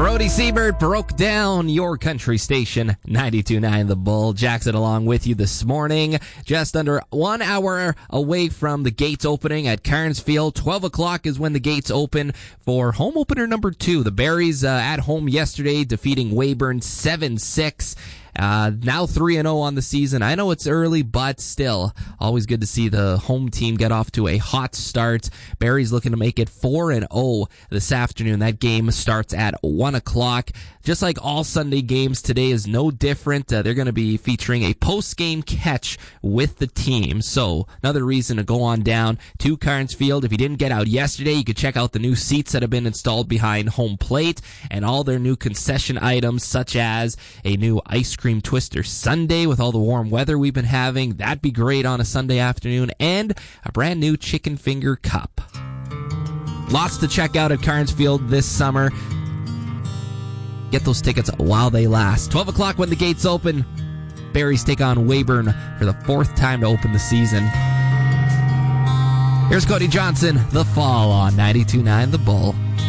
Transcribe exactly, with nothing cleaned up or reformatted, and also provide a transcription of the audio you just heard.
Brody Siebert broke down your country station, ninety-two point nine The Bull. Jackson along with you this morning, just under one hour away from the gates opening at Carnes Field. twelve o'clock is when the gates open for home opener number two. The Berries uh, at home yesterday, defeating Weyburn seven six. Uh, now three and oh on the season. I know it's early, but still, always good to see the home team get off to a hot start. Barry's looking to make it four and oh this afternoon. That game starts at one o'clock. Just like all Sunday games, today is no different. Uh, they're going to be featuring a post-game catch with the team. So, another reason to go on down to Carnes Field. If you didn't get out yesterday, you could check out the new seats that have been installed behind home plate and all their new concession items, such as a new ice cream twister sundae with all the warm weather we've been having. That'd be great on a Sunday afternoon. And a brand new chicken finger cup. Lots to check out at Carnes Field this summer. Get those tickets while they last. twelve o'clock when the gates open. Berries take on Weyburn for the fourth time to open the season. Here's Cody Johnson, The Fall on ninety-two point nine The Bull.